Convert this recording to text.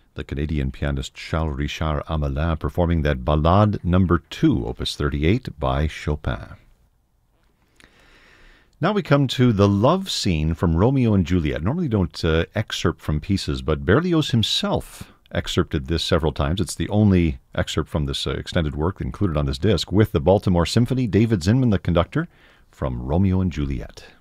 the Canadian pianist Charles Richard Amelin performing that Ballade No. 2, Opus 38 by Chopin. Now we come to the love scene from Romeo and Juliet. Normally don't excerpt from pieces, but Berlioz himself excerpted this several times. It's the only excerpt from this extended work included on this disc, with the Baltimore Symphony, David Zinman, the conductor, from Romeo and Juliet.